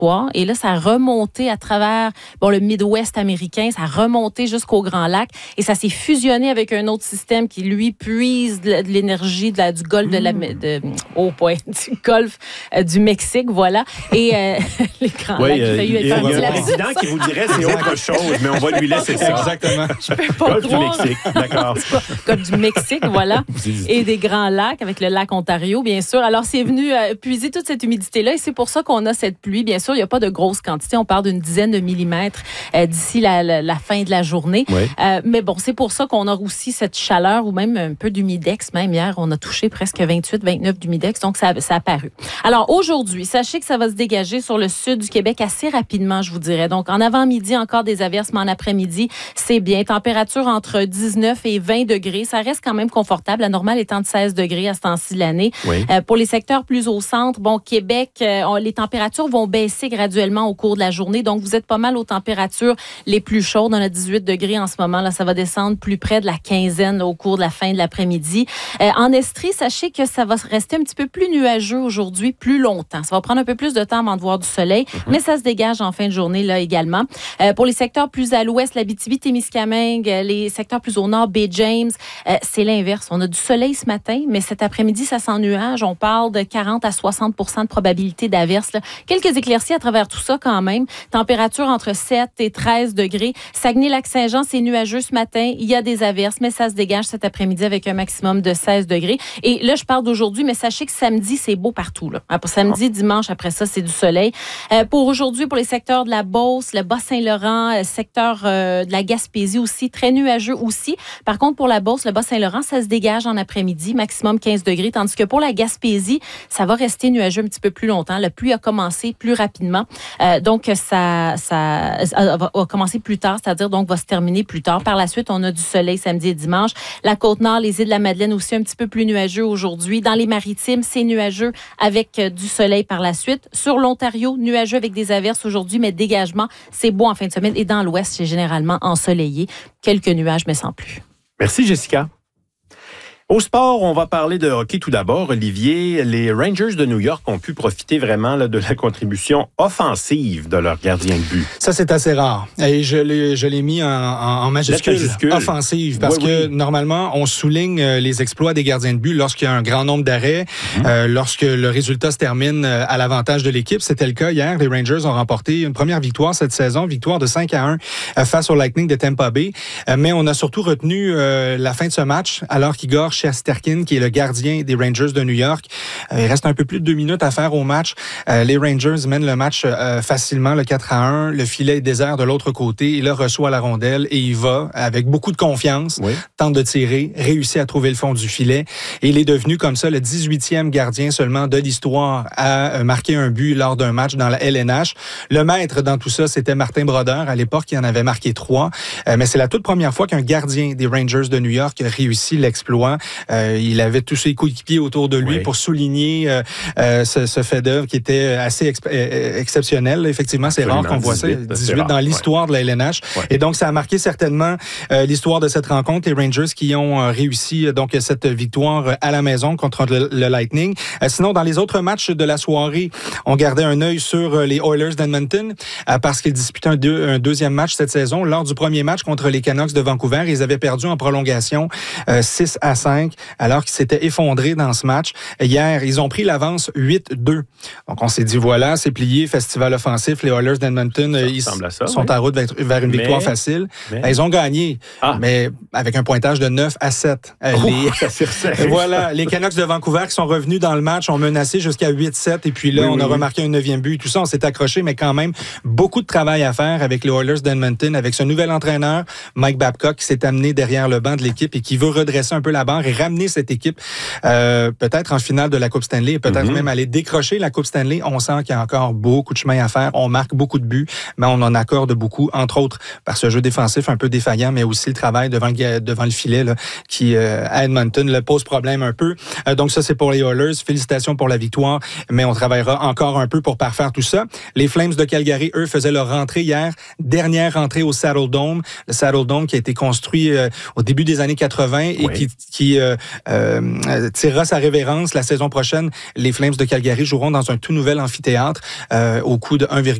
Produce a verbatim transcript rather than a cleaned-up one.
territoire. Et là, ça a remonté à travers bon, le Midwest américain, ça a remonté jusqu'au Grand Lac et ça s'est fusionné avec un autre système qui, lui, puise de l'énergie de la, du golfe mmh. de la... De, oh, point, du golfe euh, du Mexique, voilà. Et euh, les Grands oui, Lacs, il euh, a eu il y a un président qui vous dirait c'est autre chose, mais on va lui laisser ça. Exactement. Je peux pas golfe croire. du Mexique, d'accord. Golfe du Mexique, voilà. Et des Grands Lacs avec le lac Ontario, bien sûr. Alors, c'est venu euh, puiser toute cette humidité-là et c'est pour ça qu'on a cette pluie. Bien sûr, il n'y a pas de grosse quantité. On parle d'une dizaine de millimètres euh, d'ici la, la, la fin de la journée. Oui. Euh, mais bon, c'est pour ça qu'on a aussi cette chaleur ou même un peu d'humidex. Même hier, on a touché presque vingt-huit vingt-neuf d'humidex, donc ça, ça a paru. Alors, aujourd'hui, sachez que ça va se dégager sur le sud du Québec assez rapidement, je vous dirais. Donc, en avant-midi, encore des averses, mais en après-midi, c'est bien. Température entre dix-neuf et vingt degrés. Ça reste quand même confortable. La normale étant de seize degrés à ce temps-ci de l'année. Oui. Euh, pour les secteurs plus au centre, bon, Québec, euh, on, les températures vont baisser graduellement au cours de la journée. Donc, vous êtes pas mal aux températures les plus chaudes. On a dix-huit degrés en ce moment. Là, ça va descendre plus près de la quinzaine au cours de la fin de l'après-midi. Euh, en Estrie, sachez que ça va rester un petit peu plus nuageux aujourd'hui, plus longtemps. Ça va prendre un peu plus de temps avant de voir du soleil, mm-hmm. mais ça se dégage en fin de journée là également. Euh, pour les secteurs plus à l'ouest, l'Abitibi-Témiscamingue, les secteurs plus au nord, Baie-James, euh, c'est l'inverse. On a du soleil ce matin, mais cet après-midi, ça s'ennuage. On parle de quarante à soixante pour cent de probabilité d'averse. Là. Quelques éclaircies à travers tout ça quand même. Température entre sept et treize degrés. Saguenay-Lac-Saint-Jean, c'est nuageux ce matin. Il y a des averses, mais ça se dégage cet après-midi avec un maximum de seize degrés. Et là, je parle d'aujourd'hui, mais sachez que samedi, c'est beau partout. Là. Pour samedi, dimanche, après ça, c'est du soleil. Euh, pour aujourd'hui, pour les secteurs de la Beauce, le Bas-Saint-Laurent, euh, secteur euh, de la Gaspésie aussi, très nuageux aussi. Par contre, pour la Beauce, le Bas-Saint-Laurent, ça se dégage en après-midi, maximum quinze degrés, tandis que pour la Gaspésie, ça va rester nuageux un petit peu plus longtemps. La pluie a commencé plus rapidement. Euh, donc, ça, ça, ça va, va commencer plus tard, c'est-à-dire donc va se terminer plus tard. Par la suite, on a du soleil samedi et dimanche. La Côte-Nord, les îles de la Madeleine aussi un petit peu plus nuageux aujourd'hui. Dans les Maritimes, c'est nuageux avec euh, du soleil par la suite. Sur l'Ontario, nuageux avec des averses aujourd'hui, mais dégagement, c'est beau en fin de semaine. Et dans l'Ouest, c'est généralement ensoleillé. Quelques nuages, mais sans plus. Merci, Jessica. Au sport, on va parler de hockey tout d'abord. Olivier, les Rangers de New York ont pu profiter vraiment là, de la contribution offensive de leur gardien de but. Ça, c'est assez rare. Et je l'ai, je l'ai mis en, en, en majuscule, majuscule, offensive, parce oui, que oui. normalement, on souligne les exploits des gardiens de but lorsqu'il y a un grand nombre d'arrêts, mmh. euh, lorsque le résultat se termine à l'avantage de l'équipe. C'était le cas hier. Les Rangers ont remporté une première victoire cette saison, victoire de cinq à un face au Lightning de Tampa Bay. Mais on a surtout retenu euh, la fin de ce match, alors qu'Igor Shesterkin, qui est le gardien des Rangers de New York. Euh, il reste un peu plus de deux minutes à faire au match. Euh, les Rangers mènent le match euh, facilement, le quatre à un. Le filet est désert de l'autre côté. Il reçoit la rondelle et il va avec beaucoup de confiance, oui. tente de tirer, réussit à trouver le fond du filet. Et il est devenu comme ça le dix-huitième gardien seulement de l'histoire à marquer un but lors d'un match dans la L N H. Le maître dans tout ça, c'était Martin Brodeur. À l'époque, il en avait marqué trois. Euh, mais c'est la toute première fois qu'un gardien des Rangers de New York réussit l'exploit. Euh, il avait tous ses coéquipiers autour de lui oui. pour souligner euh, euh, ce, ce fait d'œuvre qui était assez exp- euh, exceptionnel. Effectivement, c'est Absolument. rare qu'on voit ça. dix-huit dans l'histoire ouais. de la L N H. Ouais. Et donc, ça a marqué certainement euh, l'histoire de cette rencontre. Les Rangers qui ont euh, réussi euh, donc cette victoire à la maison contre le, le Lightning. Euh, sinon, dans les autres matchs de la soirée, on gardait un œil sur euh, les Oilers d'Edmonton euh, parce qu'ils disputaient un, deux, un deuxième match cette saison. Lors du premier match contre les Canucks de Vancouver, ils avaient perdu en prolongation euh, six à cinq alors qu'ils s'étaient effondrés dans ce match. Hier, ils ont pris l'avance huit deux. Donc, on s'est dit, voilà, c'est plié, festival offensif. Les Oilers d'Edmonton, euh, ils ça, sont oui. en route vers, vers une mais, victoire facile. Mais... Ils ont gagné, ah. mais avec un pointage de neuf à sept. Euh, oh, les... voilà, les Canucks de Vancouver qui sont revenus dans le match ont menacé jusqu'à huit sept. Et puis là, oui, on oui, a oui. remarqué un neuvième but. Tout ça, on s'est accroché, mais quand même, beaucoup de travail à faire avec les Oilers d'Edmonton, avec ce nouvel entraîneur, Mike Babcock, qui s'est amené derrière le banc de l'équipe et qui veut redresser un peu la barre et ramener cette équipe euh, peut-être en finale de la Coupe Stanley et peut-être mm-hmm. même aller décrocher la Coupe Stanley. On sent qu'il y a encore beaucoup de chemin à faire. On marque beaucoup de buts, mais on en accorde beaucoup, entre autres par ce jeu défensif un peu défaillant, mais aussi le travail devant le, devant le filet là, qui, euh, à Edmonton, le pose problème un peu. Euh, donc ça, c'est pour les Oilers. Félicitations pour la victoire, mais on travaillera encore un peu pour parfaire tout ça. Les Flames de Calgary, eux, faisaient leur rentrée hier. Dernière rentrée au Saddle Dome. Le Saddle Dome qui a été construit euh, au début des années quatre-vingt et oui. qui, qui qui euh, euh, tirera sa révérence. La saison prochaine, les Flames de Calgary joueront dans un tout nouvel amphithéâtre euh, au coût de un virgule